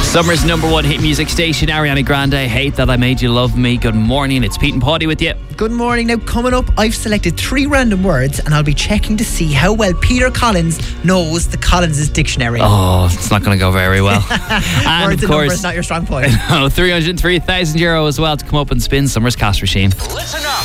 Summer's number one hit music station, Ariana Grande, Hate That I Made You Love Me. Good morning, it's Pete and Paddy with you. Good morning. Now, coming up, I've selected 3 random words and I'll be checking to see how well Peter Collins knows the Collins' dictionary. Oh, it's not going to go very well. And words of and course, numbers, not your strong point. 303,000 euro as well to come up and spin Summer's cash machine. Listen up.